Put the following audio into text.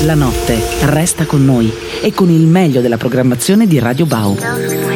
La notte resta con noi e con il meglio della programmazione di Radio Bau.